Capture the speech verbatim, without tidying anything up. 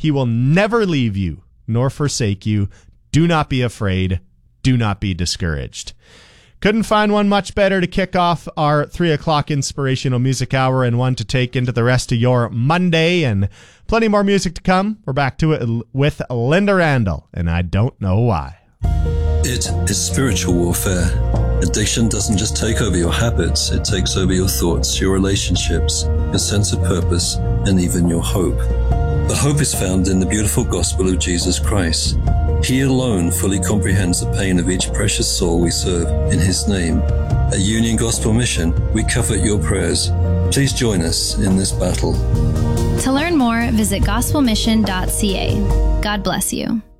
He will never leave you nor forsake you. Do not be afraid. Do not be discouraged. Couldn't find one much better to kick off our three o'clock inspirational music hour and one to take into the rest of your Monday, and plenty more music to come. We're back to it with Linda Randall, and I don't know why. It is spiritual warfare. Addiction doesn't just take over your habits, it takes over your thoughts, your relationships, your sense of purpose, and even your hope. But hope is found in the beautiful gospel of Jesus Christ. He alone fully comprehends the pain of each precious soul we serve in His name. At Union Gospel Mission, we covet your prayers. Please join us in this battle. To learn more, visit gospel mission dot c a. God bless you.